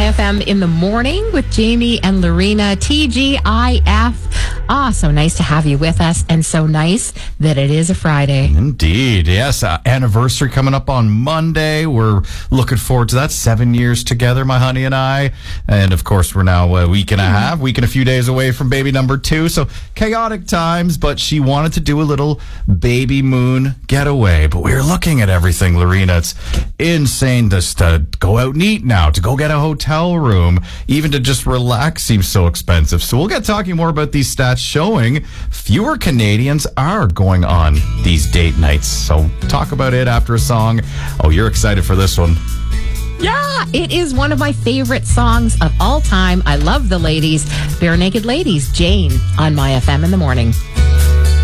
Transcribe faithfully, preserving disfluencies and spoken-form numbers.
My F M in the morning with Jamie and Lorena, T G I F. Ah, so nice to have you with us, and so nice that it is a Friday. Indeed, yes. Uh, anniversary coming up on Monday. We're looking forward to that. Seven years together, my honey and I. And, of course, we're now a week and a half, week and a few days away from baby number two. So, chaotic times, but she wanted to do a little baby moon getaway. But we were looking at everything, Lorena. It's insane just to go out and eat now, to go get a hotel room, even to just relax seems so expensive. So we'll get talking more about these stats showing fewer Canadians are going on these date nights. So talk about it after a song. Oh, you're excited for this one. Yeah, it is one of my favorite songs of all time. I love the ladies. Bare Naked Ladies, Jane, on My F M in the morning.